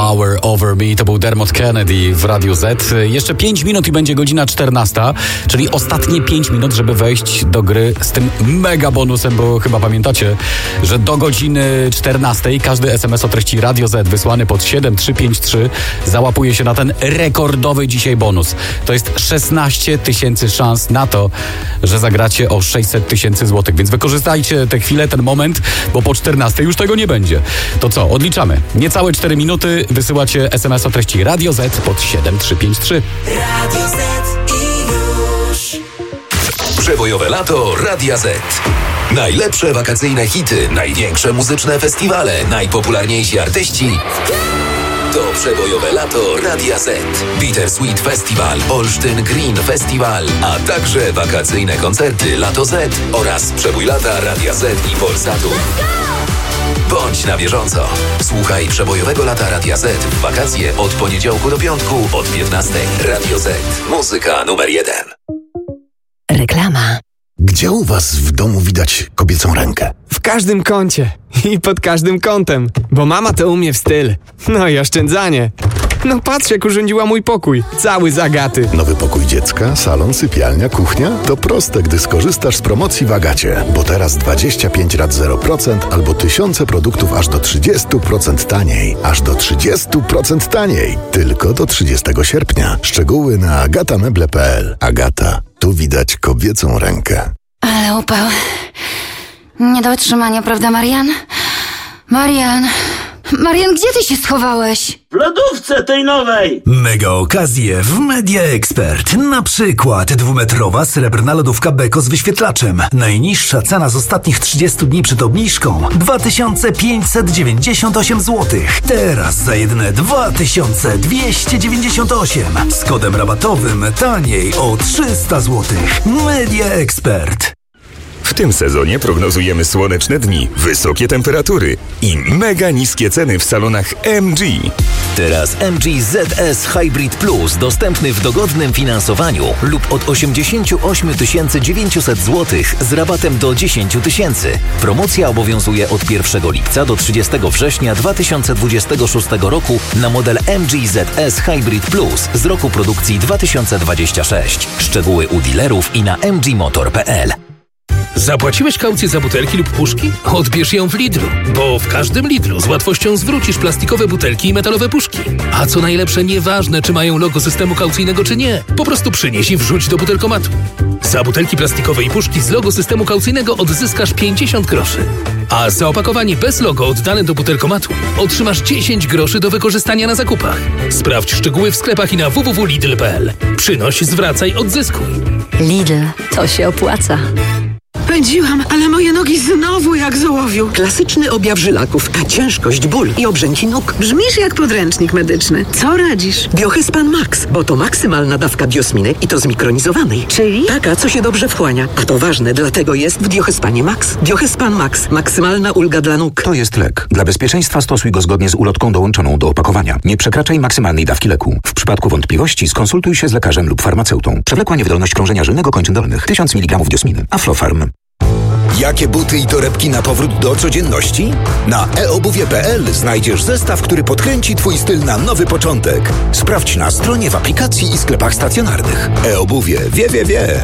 Power Over Me. To był Dermot Kennedy w Radiu Z. Jeszcze 5 minut i będzie godzina 14, czyli ostatnie 5 minut, żeby wejść do gry z tym mega bonusem, bo chyba pamiętacie, że do godziny 14 każdy SMS o treści Radio Z wysłany pod 7353 załapuje się na ten rekordowy dzisiaj bonus. To jest 16 tysięcy szans na to, że zagracie o 600 tysięcy złotych, więc wykorzystajcie tę chwilę, ten moment, bo po 14 już tego nie będzie. To co, odliczamy. Niecałe 4 minuty, wysyłacie SMS o treści Radio Z pod 7353. Radio Z i już. Przebojowe lato Radia Z. Najlepsze wakacyjne hity, największe muzyczne festiwale, najpopularniejsi artyści. To przebojowe lato Radia Z. Bittersweet Festival, Olsztyn Green Festival, a także wakacyjne koncerty Lato Z oraz przebój lata Radia Z i Polsatu. Bądź na bieżąco. Słuchaj przebojowego lata Radia Z w wakacje od poniedziałku do piątku od 15. Radio Z. Muzyka numer 1. Reklama. Gdzie u was w domu widać kobiecą rękę? W każdym kącie i pod każdym kątem, bo mama to umie w styl. No i oszczędzanie. No patrz, jak urządziła mój pokój, cały z Agaty. Nowy pokój dziecka, salon, sypialnia, kuchnia? To proste, gdy skorzystasz z promocji w Agacie. Bo teraz 25 rat 0% albo tysiące produktów aż do 30% taniej. Aż do 30% taniej. Tylko do 30 sierpnia. Szczegóły na agatameble.pl. Agata. Tu widać kobiecą rękę. Ale upał. Nie do wytrzymania, prawda, Marian? Marian, gdzie ty się schowałeś? W lodówce tej nowej! Mega okazje w Media Expert. Na przykład 2-metrowa srebrna lodówka Beko z wyświetlaczem. Najniższa cena z ostatnich 30 dni przed obniżką 2598 zł. Teraz za jedyne 2298. Z kodem rabatowym taniej o 300 zł. Media Expert. W tym sezonie prognozujemy słoneczne dni, wysokie temperatury i mega niskie ceny w salonach MG. Teraz MG ZS Hybrid Plus dostępny w dogodnym finansowaniu lub od 88 900 zł z rabatem do 10 000. Promocja obowiązuje od 1 lipca do 30 września 2026 roku na model MG ZS Hybrid Plus z roku produkcji 2026. Szczegóły u dealerów i na mgmotor.pl. Zapłaciłeś kaucję za butelki lub puszki? Odbierz ją w Lidlu, bo w każdym Lidlu z łatwością zwrócisz plastikowe butelki i metalowe puszki. A co najlepsze, nieważne czy mają logo systemu kaucyjnego czy nie, po prostu przynieś i wrzuć do butelkomatu. Za butelki plastikowe i puszki z logo systemu kaucyjnego odzyskasz 50 groszy. A za opakowanie bez logo oddane do butelkomatu otrzymasz 10 groszy do wykorzystania na zakupach. Sprawdź szczegóły w sklepach i na www.lidl.pl. Przynoś, zwracaj, odzyskuj. Lidl, to się opłaca. Pędziłam, ale moje nogi znowu jak z ołowiu. Klasyczny objaw żylaków, a ciężkość, ból i obrzęki nóg. Brzmisz jak podręcznik medyczny. Co radzisz? Biohyspan Max, bo to maksymalna dawka biosminy i to zmikronizowanej. Czyli? Taka, co się dobrze wchłania. A to ważne, dlatego jest w Biohyspanie Max. Biohyspan Max. Maksymalna ulga dla nóg. To jest lek. Dla bezpieczeństwa stosuj go zgodnie z ulotką dołączoną do opakowania. Nie przekraczaj maksymalnej dawki leku. W przypadku wątpliwości skonsultuj się z lekarzem lub farmaceutą. Przewlekła niewydolność krążenia żylnego kończyn dolnych. 1000 mg diosminy. Aflofarm. Jakie buty i torebki na powrót do codzienności? Na eobuwie.pl znajdziesz zestaw, który podkręci Twój styl na nowy początek. Sprawdź na stronie, w aplikacji i sklepach stacjonarnych. eobuwie. Wie.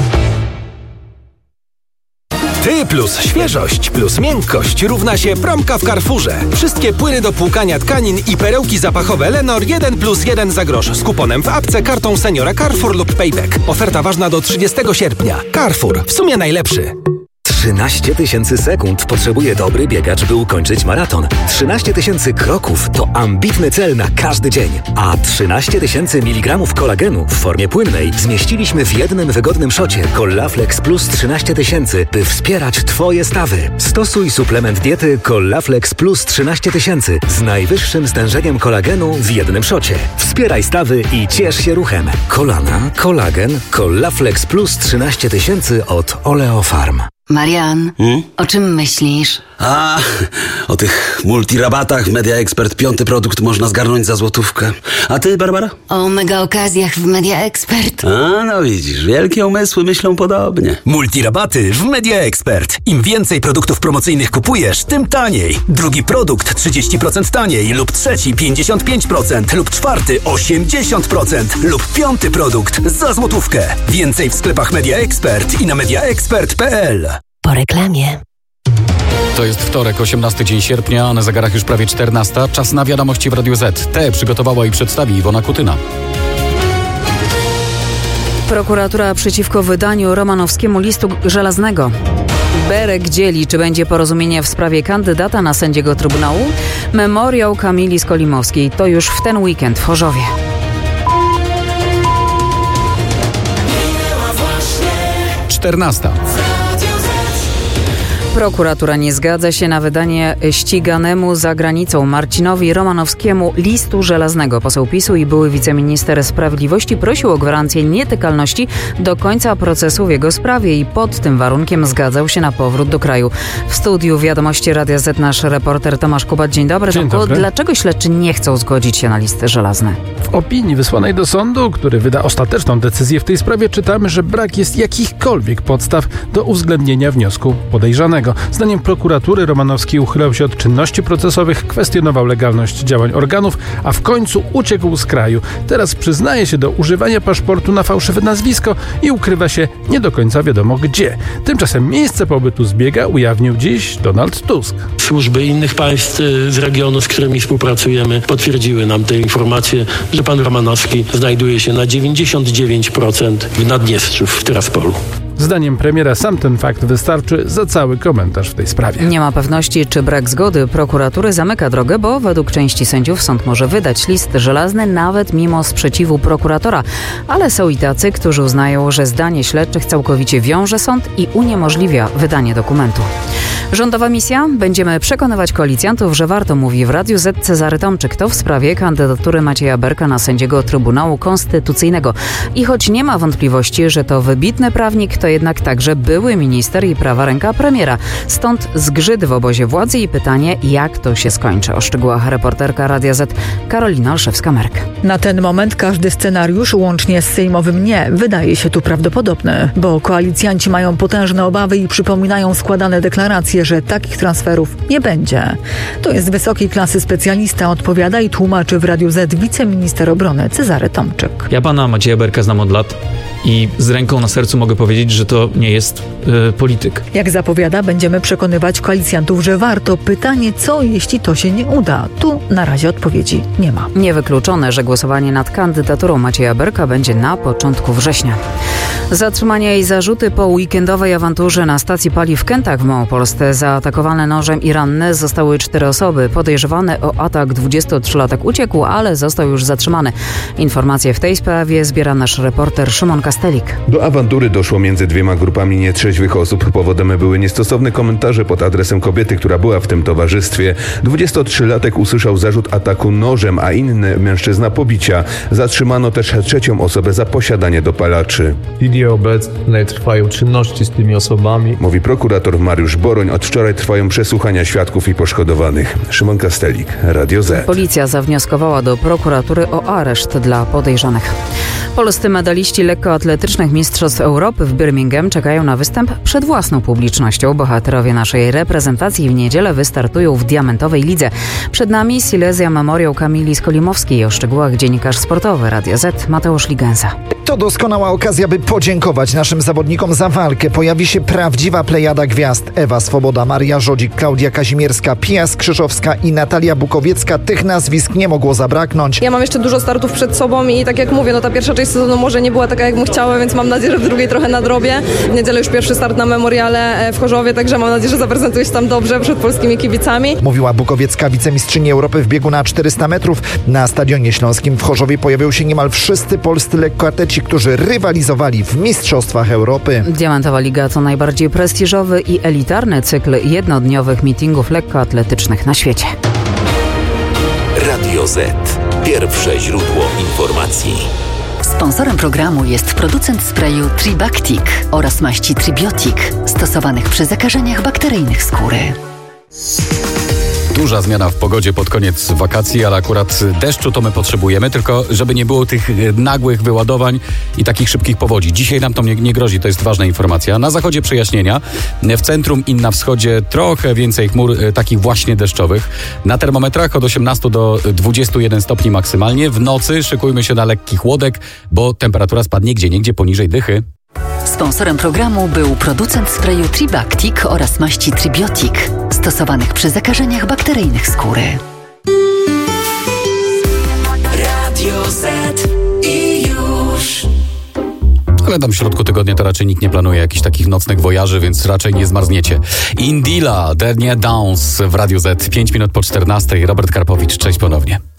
Ty plus świeżość plus miękkość równa się promka w Carrefourze. Wszystkie płyny do płukania tkanin i perełki zapachowe Lenor 1+1 za grosz z kuponem w apce, kartą seniora Carrefour lub Payback. Oferta ważna do 30 sierpnia. Carrefour. W sumie najlepszy. 13 000 sekund potrzebuje dobry biegacz, by ukończyć maraton. 13 000 kroków to ambitny cel na każdy dzień. A 13 000 mg kolagenu w formie płynnej zmieściliśmy w jednym wygodnym szocie Collaflex Plus 13 000, by wspierać Twoje stawy. Stosuj suplement diety Collaflex Plus 13 000 z najwyższym stężeniem kolagenu w jednym szocie. Wspieraj stawy i ciesz się ruchem. Kolana, kolagen, Collaflex Plus 13 000 od Oleofarm. Marian, o czym myślisz? O tych multirabatach w Media Expert 5. produkt można zgarnąć za złotówkę. A ty, Barbara? O mega okazjach w Media Expert. No widzisz, wielkie umysły myślą podobnie. Multirabaty w Media Expert. Im więcej produktów promocyjnych kupujesz, tym taniej. Drugi produkt 30% taniej lub trzeci 55% lub czwarty 80% lub 5. produkt za złotówkę. Więcej w sklepach Media Expert i na mediaexpert.pl. Po reklamie. To jest wtorek, 18 dzień sierpnia, a na zegarach już prawie 14. Czas na wiadomości w Radiu Z. Te przygotowała i przedstawi Iwona Kutyna. Prokuratura przeciwko wydaniu romanowskiemu listu żelaznego. Berek dzieli, czy będzie porozumienie w sprawie kandydata na sędziego Trybunału. Memoriał Kamili Skolimowskiej to już w ten weekend w Chorzowie. Czternasta. Prokuratura nie zgadza się na wydanie ściganemu za granicą Marcinowi Romanowskiemu listu żelaznego. Poseł PiS-u i były wiceminister sprawiedliwości prosił o gwarancję nietykalności do końca procesu w jego sprawie i pod tym warunkiem zgadzał się na powrót do kraju. W studiu Wiadomości Radia Z nasz reporter Tomasz Kubat. Dzień dobry. Dzień dobry. Dlaczego śledczy nie chcą zgodzić się na list żelazny? W opinii wysłanej do sądu, który wyda ostateczną decyzję w tej sprawie, czytamy, że brak jest jakichkolwiek podstaw do uwzględnienia wniosku podejrzanego. Zdaniem prokuratury Romanowski uchylał się od czynności procesowych, kwestionował legalność działań organów, a w końcu uciekł z kraju. Teraz przyznaje się do używania paszportu na fałszywe nazwisko i ukrywa się nie do końca wiadomo gdzie. Tymczasem miejsce pobytu zbiega ujawnił dziś Donald Tusk. Służby innych państw z regionu, z którymi współpracujemy, potwierdziły nam te informacje, że pan Romanowski znajduje się na 99% w Naddniestrzu, w Tyraspolu. Zdaniem premiera sam ten fakt wystarczy za cały komentarz w tej sprawie. Nie ma pewności, czy brak zgody prokuratury zamyka drogę, bo według części sędziów sąd może wydać list żelazny nawet mimo sprzeciwu prokuratora. Ale są i tacy, którzy uznają, że zdanie śledczych całkowicie wiąże sąd i uniemożliwia wydanie dokumentu. Rządowa misja? Będziemy przekonywać koalicjantów, że warto, mówi w Radiu Z Cezary Tomczyk. To w sprawie kandydatury Macieja Berka na sędziego Trybunału Konstytucyjnego. I choć nie ma wątpliwości, że to wybitny prawnik, to jednak także były minister i prawa ręka premiera. Stąd zgrzyt w obozie władzy i pytanie, jak to się skończy. O szczegółach reporterka Radia Z Karolina Olszewska-Merk. Na ten moment każdy scenariusz, łącznie z sejmowym nie, wydaje się tu prawdopodobny, bo koalicjanci mają potężne obawy i przypominają składane deklaracje, że takich transferów nie będzie. To jest wysokiej klasy specjalista, odpowiada i tłumaczy w Radiu Z wiceminister obrony Cezary Tomczyk. Ja pana Macieja Berka znam od lat i z ręką na sercu mogę powiedzieć, że to nie jest polityk. Jak zapowiada, będziemy przekonywać koalicjantów, że warto. Pytanie, co jeśli to się nie uda? Tu na razie odpowiedzi nie ma. Niewykluczone, że głosowanie nad kandydaturą Macieja Berka będzie na początku września. Zatrzymania i zarzuty po weekendowej awanturze na stacji paliw w Kętach w Małopolsce. Zaatakowane nożem i ranne zostały 4 osoby. Podejrzewany o atak 23-latek uciekł, ale został już zatrzymany. Informacje w tej sprawie zbiera nasz reporter Szymon Kastelik. Do awantury doszło między dwiema grupami nietrzeźwych osób. Powodem były niestosowne komentarze pod adresem kobiety, która była w tym towarzystwie. 23-latek usłyszał zarzut ataku nożem, a inny mężczyzna pobicia. Zatrzymano też 3. osobę za posiadanie dopalaczy. W chwili obecnej trwają czynności z tymi osobami. Mówi prokurator Mariusz Boroń. Od wczoraj trwają przesłuchania świadków i poszkodowanych. Szymon Kastelik, Radio Z. Policja zawnioskowała do prokuratury o areszt dla podejrzanych. Polscy medaliści lekkoatletycznych Mistrzostw Europy w Birmingham czekają na występ przed własną publicznością. Bohaterowie naszej reprezentacji w niedzielę wystartują w diamentowej lidze. Przed nami Silesia Memoriał Kamili Skolimowskiej. O szczegółach dziennikarz sportowy Radia Z Mateusz Ligenza. To doskonała okazja, by podziękować naszym zawodnikom za walkę. Pojawi się prawdziwa plejada gwiazd. Ewa Swoboda, Maria Żodzik, Klaudia Kazimierska, Pia Skrzyżowska i Natalia Bukowiecka. Tych nazwisk nie mogło zabraknąć. Ja mam jeszcze dużo startów przed sobą i tak jak mówię, ta pierwsza część sezonu może nie była taka, jak bym chciała, więc mam nadzieję, że w drugiej trochę nadrobię. W niedzielę już pierwszy start na Memoriale w Chorzowie, także mam nadzieję, że zaprezentuję się tam dobrze przed polskimi kibicami. Mówiła Bukowiecka, wicemistrzyni Europy w biegu na 400 metrów. Na Stadionie Śląskim w Chorzowie pojawią się niemal wszyscy polscy lekkoatleci, którzy rywalizowali w Mistrzostwach Europy. Diamentowa Liga to najbardziej prestiżowy i elitarny cykl jednodniowych meetingów lekkoatletycznych na świecie. Radio Z. Pierwsze źródło informacji. Sponsorem programu jest producent sprayu Tribactic oraz maści Tribiotic, stosowanych przy zakażeniach bakteryjnych skóry. Duża zmiana w pogodzie pod koniec wakacji, ale akurat deszczu to my potrzebujemy, tylko żeby nie było tych nagłych wyładowań i takich szybkich powodzi. Dzisiaj nam to nie grozi, to jest ważna informacja. Na zachodzie przejaśnienia, w centrum i na wschodzie trochę więcej chmur takich właśnie deszczowych. Na termometrach od 18 do 21 stopni maksymalnie. W nocy szykujmy się na lekki chłodek, bo temperatura spadnie gdzieniegdzie poniżej dychy. Sponsorem programu był producent sprayu Tribactic oraz maści Tribiotic, stosowanych przy zakażeniach bakteryjnych skóry. Radio Z i już. Ale tam w środku tygodnia to raczej nikt nie planuje jakichś takich nocnych wojaży, więc raczej nie zmarzniecie. Indila, Dernier Dance w Radiu Z, 5 minut po 14. Robert Karpowicz, cześć ponownie.